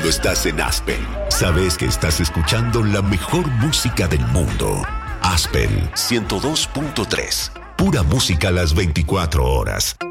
cuando estás en Aspen, sabes que estás escuchando la mejor música del mundo. Aspen 102.3. Pura música a las 24 horas.